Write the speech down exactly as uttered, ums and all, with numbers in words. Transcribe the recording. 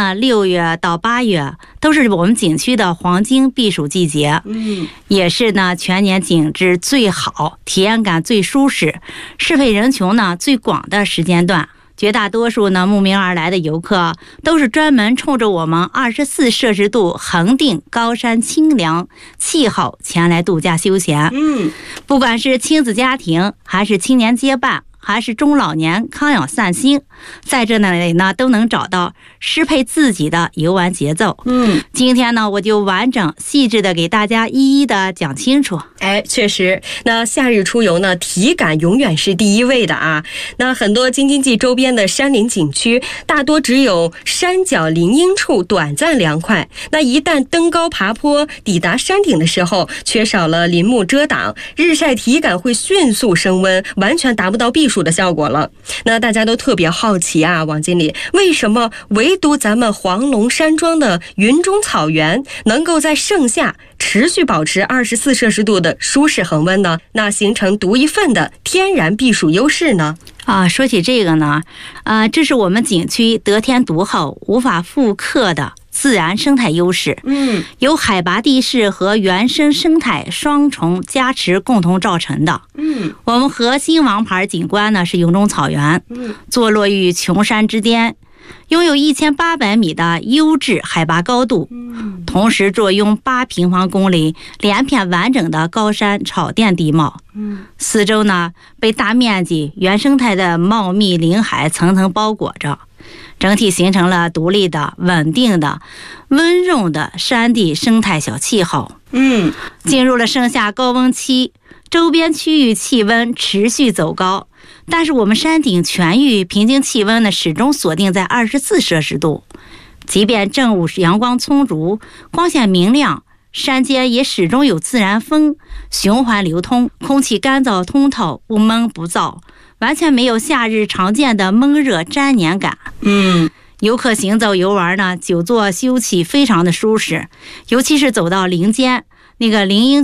呢，六月到八月都是我们景区的黄金避暑季节， 嗯， 也是呢全年景致最好、体验感最舒适、适配人群呢最广的时间段。绝大多数呢慕名而来的游客都是专门冲着我们二十四摄氏度恒定高山清凉气候前来度假休闲。 嗯， 不管是亲子家庭，还是青年结伴，还是中老年康养散心，在这里呢都能找到适配自己的游玩节奏。 嗯， 今天呢我就完整细致的给大家一一的讲清楚。 哎，确实，那夏日出游呢，体感永远是第一位的啊。那很多京津冀周边的山林景区，大多只有山脚林荫处短暂凉快。那一旦登高爬坡，抵达山顶的时候，缺少了林木遮挡，日晒体感会迅速升温，完全达不到避暑的效果了。那大家都特别好奇啊，王经理，为什么唯独咱们黄龙山庄的云中草原能够在盛夏持续保持二十四摄氏度的舒适恒温呢？那形成独一份的天然避暑优势呢？ 啊，说起这个呢，呃，这是我们景区得天独厚、无法复刻的自然生态优势。 嗯， 由海拔地势和原生生态双重加持共同造成的。 嗯， 我们核心王牌景观呢是云中草原， 嗯， 坐落于琼山之巅，拥有一千八百米的优质海拔高度， 嗯， 同时坐拥八平方公里连片完整的高山草甸地貌。 嗯， 四周呢被大面积原生态的茂密林海层层包裹着，整体形成了独立的、稳定的、温润的山地生态小气候。 嗯， 进入了盛夏高温期，周边区域气温持续走高，但是我们山顶全域平均气温呢始终锁定在二十四摄氏度。即便正午阳光充足，光线明亮，山间也始终有自然风循环流通，空气干燥通透，不闷不燥，完全没有夏日常见的闷热粘黏感。 嗯， 游客行走游玩呢，久坐休憩非常的舒适，尤其是走到林间那个林荫